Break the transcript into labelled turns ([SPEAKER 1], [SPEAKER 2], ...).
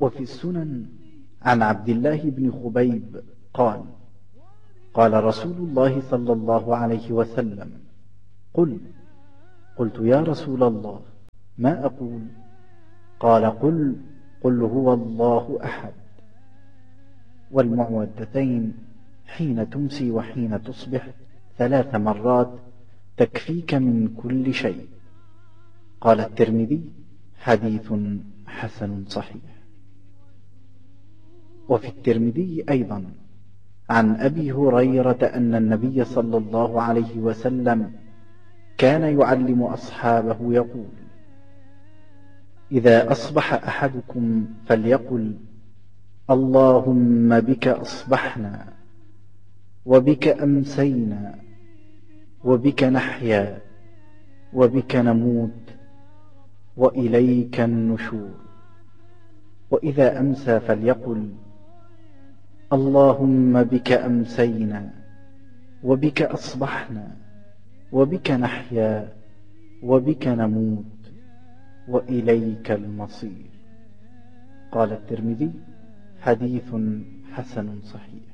[SPEAKER 1] وفي السنن عن عبد الله بن خبيب قال: قال رسول الله صلى الله عليه وسلم: قلت يا رسول الله ما أقول؟ قال: قل هو الله أحد. والمعوذتين حين تمسي وحين تصبح 3 مرات تكفيك من كل شيء. قال الترمذي: حديث حسن صحيح. وفي الترمذي أيضا عن أبي هريرة أن النبي صلى الله عليه وسلم كان يعلم أصحابه يقول: إذا أصبح أحدكم فليقل: اللهم بك أصبحنا وبك أمسينا وبك نحيا وبك نموت وإليك النشور. وإذا أمسى فليقل: اللهم بك أمسينا وبك أصبحنا وبك نحيا وبك نموت وإليك المصير. قال الترمذي: حديث حسن صحيح.